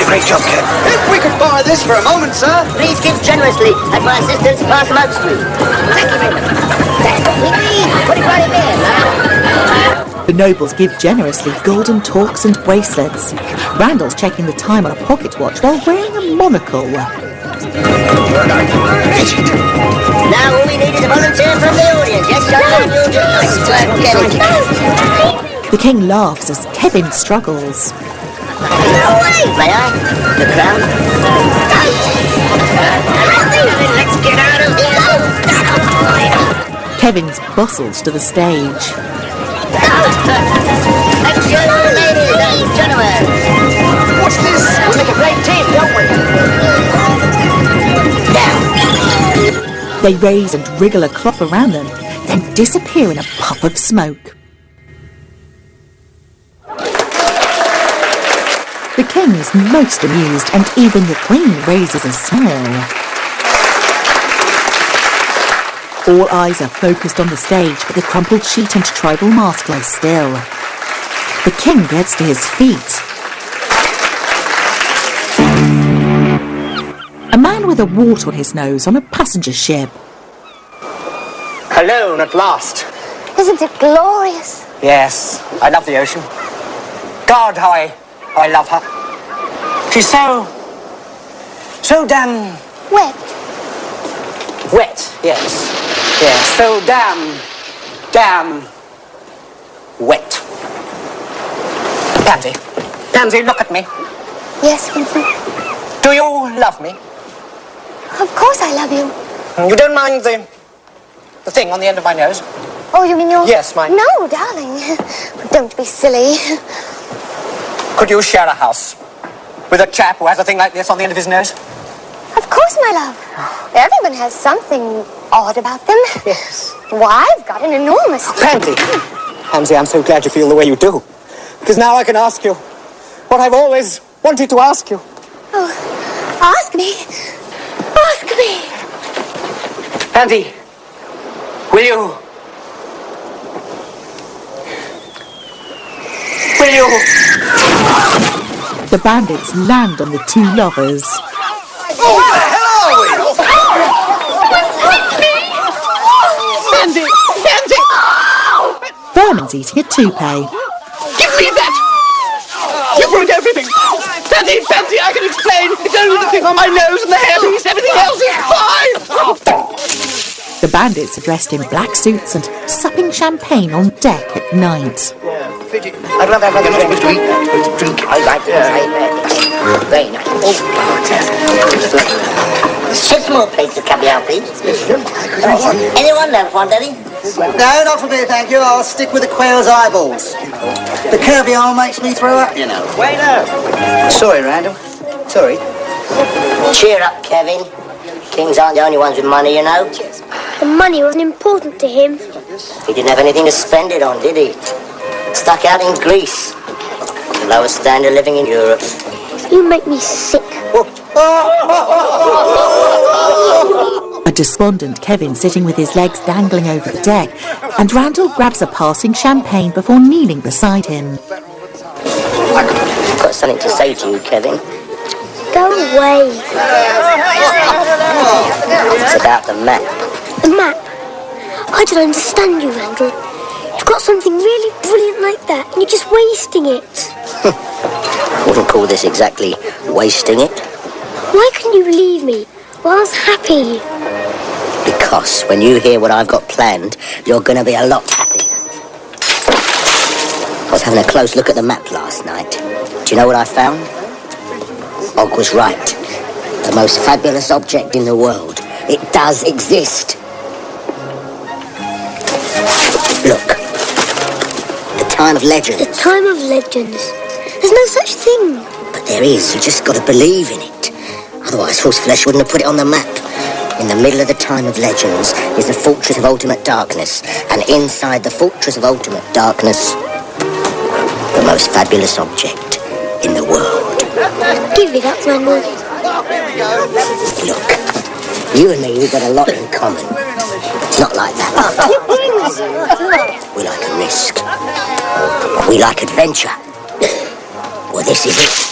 a great job, Ken. If we could borrow this for a moment, sir. Please give generously as my assistants pass them out through. Thank you very much. That's what we need. Put it right in there, sir. The nobles give generously golden torques and bracelets. Randall's checking the time on a pocket watch while wearing a monocle. Now all we need is a volunteer from the audience. Yes, sir. You'll do nice work, Kevin. The king laughs as Kevin struggles. May I? The crown? Let's get out of here! Kevin bustles to the stage. Thank you, ladies and gentlemen. What's this? We make a great team, don't we? Now. They raise and wriggle a cloth around them, then disappear in a puff of smoke. The king is most amused, and even the queen raises a smile. All eyes are focused on the stage, but the crumpled sheet and tribal mask lie still. The king gets to his feet. A man with a wart on his nose on a passenger ship. Alone at last. Isn't it glorious? Yes, I love the ocean. God, how I love her. She's so damn... Wet. Wet, yes. Yes, so damn wet. Pansy, look at me. Yes, Vincent. Do you love me? Of course I love you. You don't mind the thing on the end of my nose? Oh, you mean your... Yes, mine. No, darling. Don't be silly. Could you share a house with a chap who has a thing like this on the end of his nose? Of course, my love. Everyone has something odd about them. Yes. Why, I've got an enormous... Pansy, I'm so glad you feel the way you do. Because now I can ask you what I've always wanted to ask you. Oh, ask me. Ask me. Pansy, will you... The bandits land on the two lovers. Oh, where the hell are we? Pansy! Vernon's eating a toupee. Give me that! You ruined everything! Pansy, I can explain! It's only the thing on my nose and the hairpiece. Everything else is fine! The bandits are dressed in black suits and supping champagne on deck at night. I'd rather have a drink. I like it. Very nice. Six more plates of caviar, please. Anyone else want any? No, not for me, thank you. I'll stick with the quail's eyeballs. The caviar makes me throw up, you know. Waiter! Sorry, Randall. Sorry. Cheer up, Kevin. Kings aren't the only ones with money, you know. The money wasn't important to him. He didn't have anything to spend it on, did he? Stuck out in Greece. The lowest standard of living in Europe. You make me sick. A despondent Kevin sitting with his legs dangling over the deck, and Randall grabs a passing champagne before kneeling beside him. I've got something to say to you, Kevin. Go away. It's about the map. The map? I don't understand you, Randall. You've got something really brilliant like that, and you're just wasting it. I wouldn't call this exactly wasting it. Why couldn't you leave me? Well, I was happy. Because when you hear what I've got planned, you're going to be a lot happier. I was having a close look at the map last night. Do you know what I found? Og was right. The most fabulous object in the world. It does exist. Look. The time of legends. The time of legends. There's no such thing. But there is. You just got to believe in it. Otherwise, Horseflesh wouldn't have put it on the map. In the middle of the time of legends is the Fortress of Ultimate Darkness. And inside the Fortress of Ultimate Darkness, the most fabulous object in the world. Give it up, Randall. Look, you and me, we've got a lot in common. Not like that. We like a risk. We like adventure. Well, this is it.